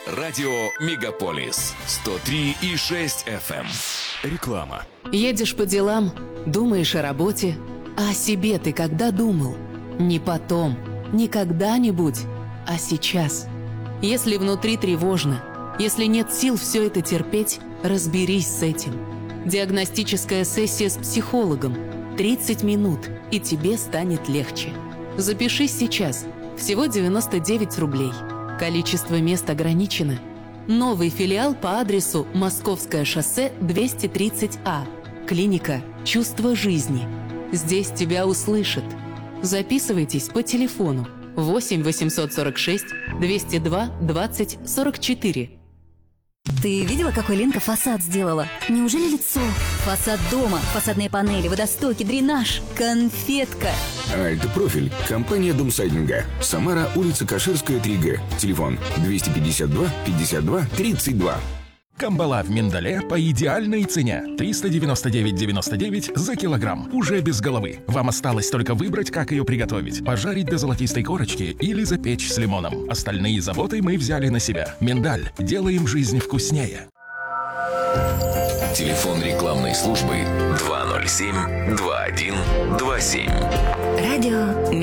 Радио Мегаполис 103,6 FM. Реклама. Едешь по делам, думаешь о работе, а о себе ты когда думал? Не потом, не когда-нибудь, а сейчас. Если внутри тревожно, если нет сил все это терпеть, разберись с этим. Диагностическая сессия с психологом. 30 минут, и тебе станет легче. Запишись сейчас. Всего 99 рублей. Количество мест ограничено. Новый филиал по адресу Московское шоссе 230А. Клиника «Чувство жизни». Здесь тебя услышат. Записывайтесь по телефону 8 846 202 20 44. Ты видела, какой Ленка фасад сделала? Неужели лицо? Фасад дома, фасадные панели, водостоки, дренаж, конфетка. Альт-профиль. Компания Домсайдинга. Самара, улица Каширская, 3Г. Телефон 252 52 32. Камбала в миндале по идеальной цене. 399,99 за килограмм. Уже без головы. Вам осталось только выбрать, как ее приготовить. Пожарить до золотистой корочки или запечь с лимоном. Остальные заботы мы взяли на себя. Миндаль. Делаем жизнь вкуснее. Телефон рекламной службы 207 21 27. Радио